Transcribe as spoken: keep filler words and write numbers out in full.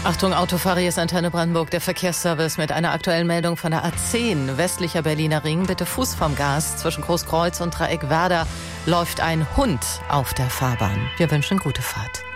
Achtung, Autofahrer, hier ist Antenne Brandenburg, der Verkehrsservice mit einer aktuellen Meldung von der A zehn, westlicher Berliner Ring. Bitte Fuß vom Gas. Zwischen Großkreuz und Dreieck Werder läuft ein Hund auf der Fahrbahn. Wir wünschen gute Fahrt.